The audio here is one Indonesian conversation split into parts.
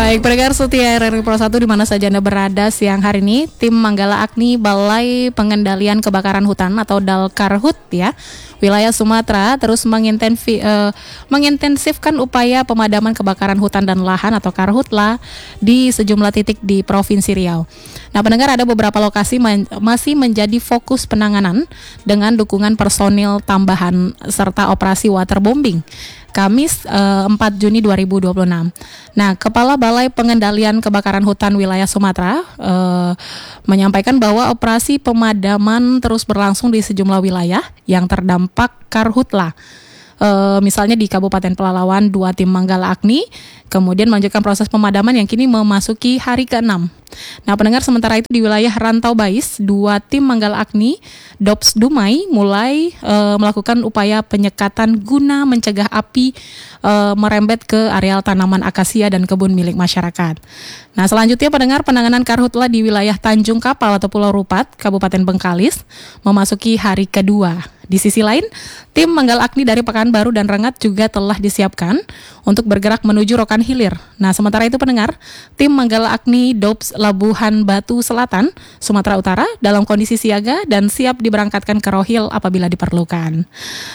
Baik, pendengar setia RRI Pro 1 di mana saja Anda berada siang hari ini, tim Manggala Agni Balai Pengendalian Kebakaran Hutan atau Dalkarhut ya, wilayah Sumatera terus mengintensifkan upaya pemadaman kebakaran hutan dan lahan atau Karhutla di sejumlah titik di Provinsi Riau. Nah, pendengar, ada beberapa lokasi masih menjadi fokus penanganan dengan dukungan personil tambahan serta operasi waterbombing. Kamis 4 Juni 2026. Nah, Kepala Balai Pengendalian Kebakaran Hutan Wilayah Sumatera menyampaikan bahwa operasi pemadaman terus berlangsung di sejumlah wilayah yang terdampak Karhutla. Misalnya di Kabupaten Pelalawan, 2 tim Manggala Agni kemudian melanjutkan proses pemadaman yang kini memasuki hari ke-6. Nah, pendengar, sementara itu di wilayah Rantau Bais, 2 tim Manggala Agni Dops Dumai mulai melakukan upaya penyekatan guna mencegah api merembet ke areal tanaman akasia dan kebun milik masyarakat. Nah, selanjutnya pendengar, penanganan Karhutla di wilayah Tanjung Kapal atau Pulau Rupat, Kabupaten Bengkalis memasuki hari kedua. Di sisi lain, tim Manggala Agni dari Pekanbaru dan Rengat juga telah disiapkan untuk bergerak menuju Rokan Hilir. Nah, sementara itu pendengar, tim Manggala Agni Dops Labuhan Batu Selatan, Sumatera Utara dalam kondisi siaga dan siap diberangkatkan ke Rohil apabila diperlukan.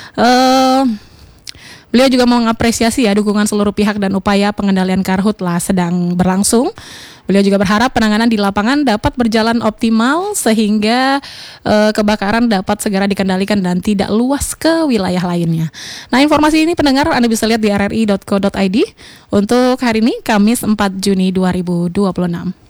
Beliau juga mengapresiasi dukungan seluruh pihak dan upaya pengendalian Karhutla sedang berlangsung. Beliau juga berharap penanganan di lapangan dapat berjalan optimal sehingga kebakaran dapat segera dikendalikan dan tidak luas ke wilayah lainnya. Nah, informasi ini pendengar Anda bisa lihat di rri.co.id untuk hari ini Kamis 4 Juni 2026.